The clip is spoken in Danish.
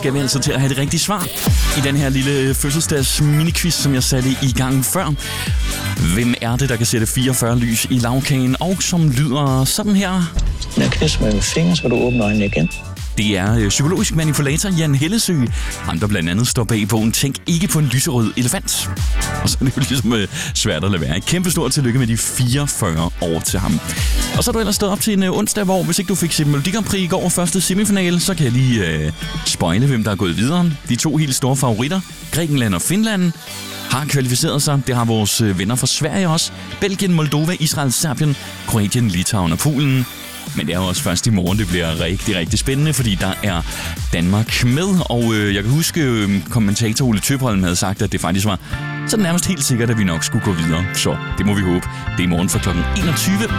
skal vi altså til at have det rigtige svar i den her lille fødselsdags miniquiz, som jeg satte i gang før. Hvem er det, der kan sætte 44 lys i lagkagen, og som lyder sådan her? Når jeg knipser med fingre, så kan du åbne øjnene igen. Det er psykologisk manipulator Jan Hellesø, ham der blandt andet står bag bogen Tænk ikke på en lyserød elefant. Og så er det jo ligesom svært at lade være. Kæmpe stort tillykke med de 44 år til ham. Og så er du ellers stået op til en onsdag, hvor hvis ikke du fik set Melodi Grand Prix i går første semifinale, så kan jeg lige spoile, hvem der er gået videre. De to helt store favoritter, Grækenland og Finland, har kvalificeret sig. Det har vores venner fra Sverige også. Belgien, Moldova, Israel, Serbien, Kroatien, Litauen og Polen. Men det er jo også først i morgen, det bliver rigtig, rigtig spændende, fordi der er Danmark med. Og jeg kan huske, kommentator Ole Tøbholm havde sagt, at det faktisk var så nærmest helt sikkert, at vi nok skulle gå videre. Så det må vi håbe. Det er i morgen fra kl. 21.